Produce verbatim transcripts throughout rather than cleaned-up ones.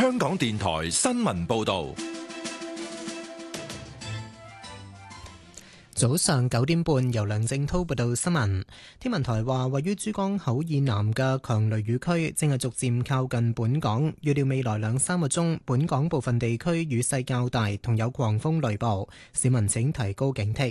香港電台新聞報道。 早上九點半，由梁正滔報道新聞。天文台話，位於珠江口以南嘅強雷雨區正係逐漸靠近本港，預料未來兩三個鐘，本港部分地區雨勢較大，同有狂風雷暴，市民請提高警惕。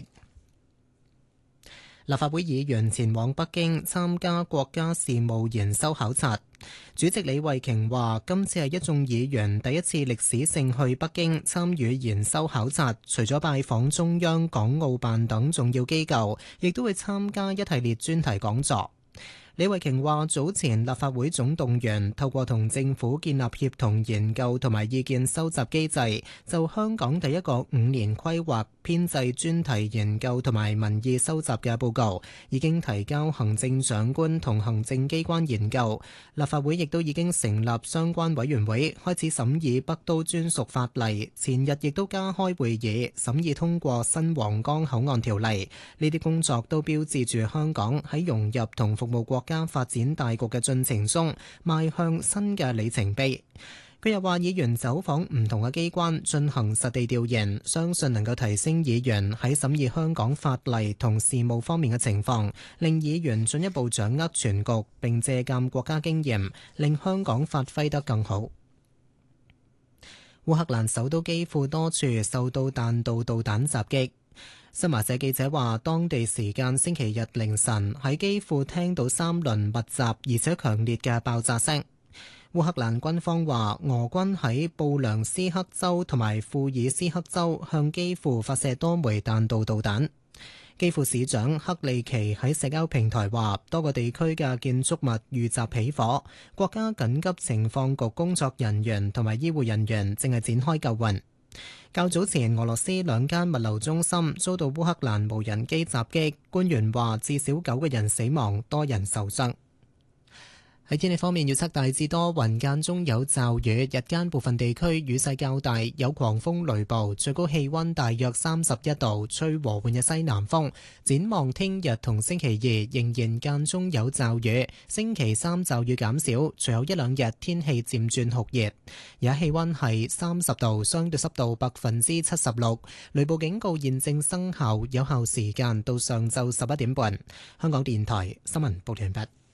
立法會議員前往北京參加國家事務研修考察，主席李慧瓊話：今次係一眾議員第一次歷史性去北京參與研修考察，除咗拜訪中央、港澳辦等重要機構，亦都會參加一系列專題講座。李慧瓊話：早前立法會總動員，透過同政府建立協同研究同埋意見收集機制，就香港第一個五年規劃編製專題研究同埋民意收集嘅報告，已經提交行政長官同行政機關研究。立法會亦都已經成立相關委員會，開始審議北都專屬法例。前日亦都加開會議審議通過新皇崗口岸條例。呢啲工作都標誌住香港喺融入同服務國家發展大局嘅進程中邁向新嘅里程碑。佢又話，議員走訪唔同嘅機關進行實地調研，相信能夠提升議員喺審議香港法例同事務方面嘅情況，令議員進一步掌握全局，並借鑑國家經驗，令香港發揮得更好。烏克蘭首都基輔多處受到彈道導彈襲擊。新華社記者話，當地時間星期日凌晨喺基輔聽到三輪密集而且強烈嘅爆炸聲。烏克蘭軍方話，俄軍喺布良斯克州同埋庫爾斯克州向基輔發射多枚彈道導彈。基輔市長克利奇喺社交平台話，多個地區嘅建築物遇襲起火，國家緊急情況局工作人員同埋醫護人員正係展開救援。較早前，俄羅斯兩間物流中心遭到烏克蘭無人機襲擊，官員話至少九個人死亡，多人受傷。喺天氣方面，預測大致多雲間中有驟雨，日間部分地區雨勢較大，有狂風雷暴，最高氣溫大約三十一度，吹和緩嘅西南風。展望聽日同星期二仍然間中有驟雨，星期三驟雨減少，隨後一兩日天氣漸轉酷熱。而家氣溫係三十度，相對濕度百分之七十六，雷暴警告現正生效，有效時間到上晝十一點半。香港電台新聞報道完畢。